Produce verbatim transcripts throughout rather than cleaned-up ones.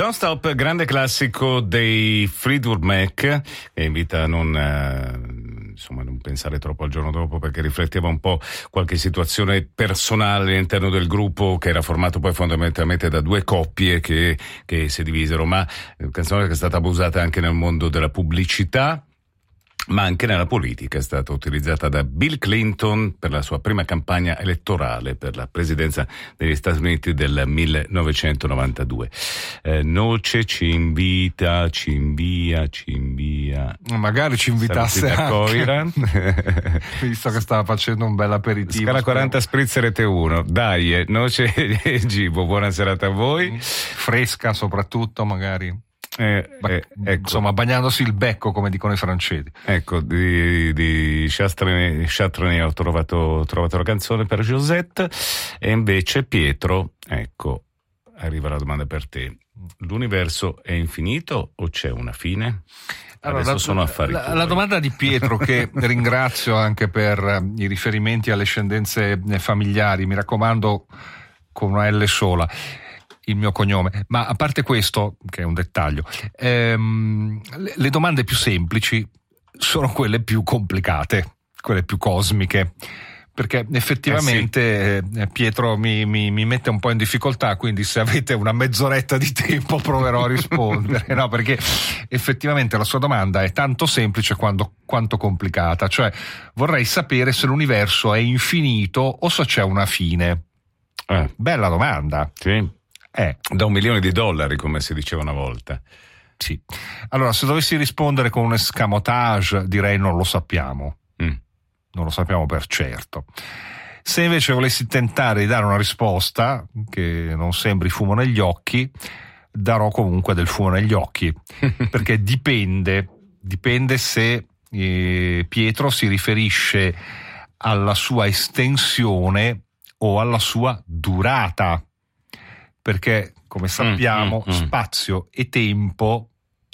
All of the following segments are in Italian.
Don't Stop, grande classico dei Fleetwood Mac, che invita a non, eh, insomma, non pensare troppo al giorno dopo, perché rifletteva un po' qualche situazione personale all'interno del gruppo, che era formato poi fondamentalmente da due coppie che, che si divisero, ma eh, canzone che è stata abusata anche nel mondo della pubblicità, ma anche nella politica. È stata utilizzata da Bill Clinton per la sua prima campagna elettorale per la presidenza degli Stati Uniti del millenovecentonovantadue. Eh, Noce ci invita, ci invia, ci invia. Magari ci invitasse anche, visto che stava facendo un bel aperitivo. Scala quaranta Spritzer e T uno. Dai, eh, Noce e Gibo, buona serata a voi. Fresca soprattutto, magari. Eh, eh, ecco. Insomma, bagnandosi il becco, come dicono i francesi. Ecco, di, di Chastrene, Chastrene ho trovato, ho trovato la canzone per Josette. E invece Pietro, ecco, arriva la domanda per te: l'universo è infinito o c'è una fine? Allora, Adesso la, sono affari la, la domanda di Pietro, che ringrazio anche per i riferimenti alle scendenze familiari, mi raccomando con una L sola il mio cognome, ma a parte questo, che è un dettaglio, ehm, le, le domande più semplici sono quelle più complicate, quelle più cosmiche, perché effettivamente eh sì. eh, Pietro mi, mi, mi mette un po' in difficoltà, quindi se avete una mezz'oretta di tempo proverò a rispondere, no, perché effettivamente la sua domanda è tanto semplice quanto, quanto complicata, cioè vorrei sapere se l'universo è infinito o se c'è una fine. Eh. Bella domanda. Sì. Eh. Da un milione di dollari, come si diceva una volta. Sì. Allora, se dovessi rispondere con un escamotage, direi non lo sappiamo. Mm. Non lo sappiamo per certo. Se invece volessi tentare di dare una risposta che non sembri fumo negli occhi, darò comunque del fumo negli occhi, perché dipende, dipende se eh, Pietro si riferisce alla sua estensione o alla sua durata. Perché, come sappiamo, mm, mm, mm. spazio e tempo,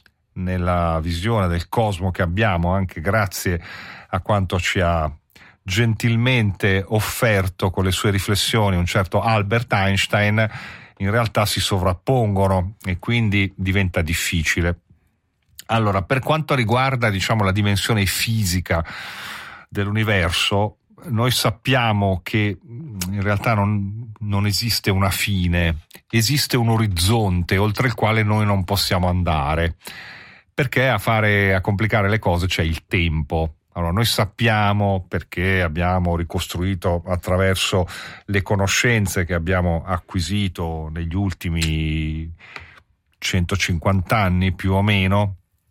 nella visione del cosmo che abbiamo, anche grazie a quanto ci ha gentilmente offerto con le sue riflessioni un certo Albert Einstein, in realtà si sovrappongono e quindi diventa difficile. Allora, per quanto riguarda, diciamo, la dimensione fisica dell'universo, noi sappiamo che in realtà non, non esiste una fine, esiste un orizzonte oltre il quale noi non possiamo andare, perché a fare, a complicare le cose c'è il tempo. Allora, noi sappiamo, perché abbiamo ricostruito attraverso le conoscenze che abbiamo acquisito negli ultimi centocinquanta anni più o meno,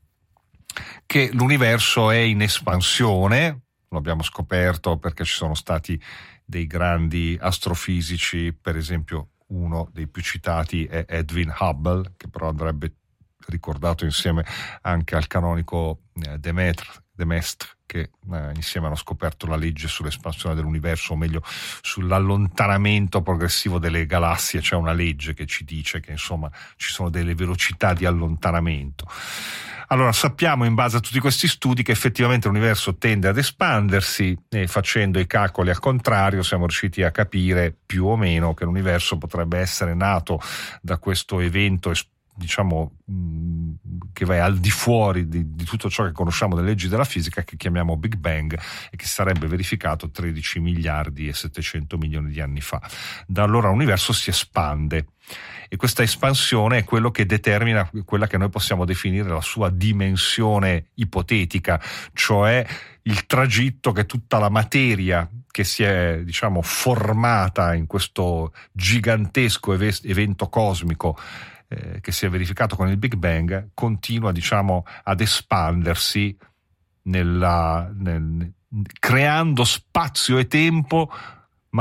che l'universo è in espansione. Lo abbiamo scoperto perché ci sono stati dei grandi astrofisici, per esempio uno dei più citati è Edwin Hubble, che però andrebbe ricordato insieme anche al canonico Demetr, Demestre, che eh, insieme hanno scoperto la legge sull'espansione dell'universo, o meglio sull'allontanamento progressivo delle galassie. C'è una legge che ci dice che insomma ci sono delle velocità di allontanamento. Allora, sappiamo in base a tutti questi studi che effettivamente l'universo tende ad espandersi, e facendo i calcoli al contrario siamo riusciti a capire più o meno che l'universo potrebbe essere nato da questo evento, diciamo, che va al di fuori di, di tutto ciò che conosciamo delle leggi della fisica, che chiamiamo Big Bang, e che sarebbe verificato tredici miliardi e settecento milioni di anni fa. Da allora l'universo si espande, e questa espansione è quello che determina quella che noi possiamo definire la sua dimensione ipotetica, cioè il tragitto che tutta la materia che si è, diciamo, formata in questo gigantesco ev- evento cosmico eh, che si è verificato con il Big Bang continua, diciamo, ad espandersi nella, nel, creando spazio e tempo, ma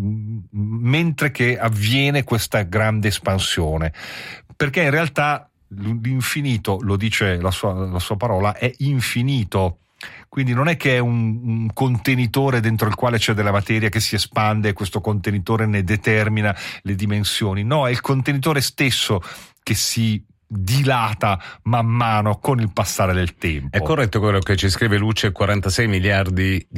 mentre che avviene questa grande espansione, perché in realtà l'infinito, lo dice la sua, la sua parola, è infinito. Quindi non è che è un, un contenitore dentro il quale c'è della materia che si espande e questo contenitore ne determina le dimensioni. No, è il contenitore stesso che si dilata man mano con il passare del tempo. È corretto quello che ci scrive Luce? quarantasei miliardi di